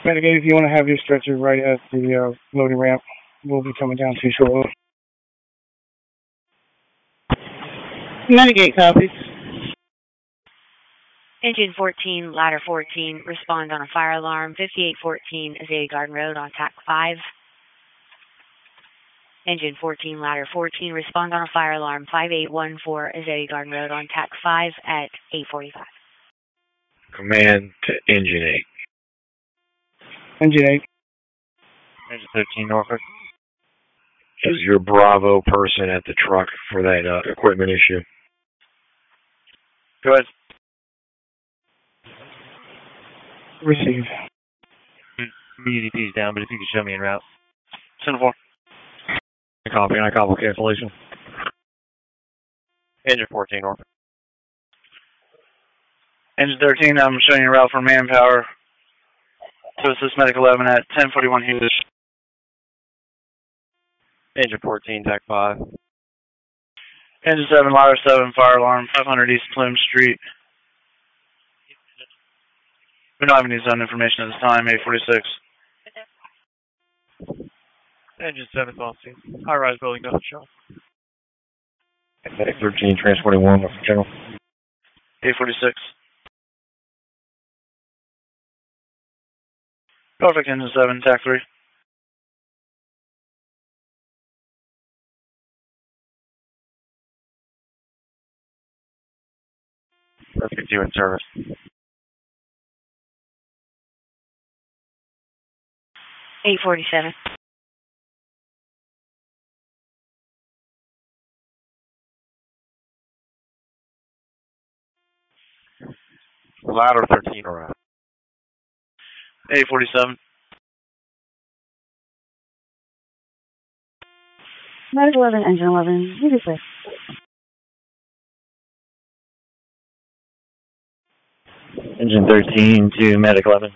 Renegade, if you want to have your stretcher right at the loading ramp, we'll be coming down to you shortly. Renegade copies. Engine 14, ladder 14, respond on a fire alarm, 5814 Azalea Garden Road on TAC 5. Engine 14, ladder 14, respond on a fire alarm, 5814 Azalea Garden Road on TAC 5 at 8:45. Command to Engine 8. Engine 8. Engine 13, Norfolk. Is your Bravo person at the truck for that equipment issue? Go ahead. Receive. EDP is down, but if you could show me en route. Center 4. Copy, and I copy cancellation. Engine 14, Norfolk. Engine 13, I'm showing you a route for manpower to assist Medic 11 at 1041 Hughes. Engine 14, TAC 5. Engine 7, ladder 7, fire alarm, 500 East Plume Street. We don't have any zone information at this time, 846. Engine 7, Boston. High-rise building, no show. Medic 13, transporting 1, General. 846. Perfect, Engine 7, TAC 3. Perfect, you in service. $847. Ladder 13 around. 847. Medic 11, Engine 11, you be clear. Engine 13 to Medic 11.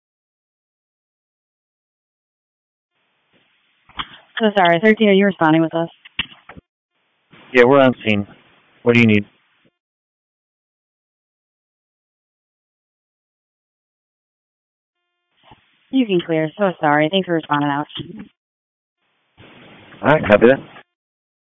So sorry, 13, are you responding with us? Yeah, we're on scene. What do you need? You can clear. So sorry. Thanks for responding out. All right, copy that.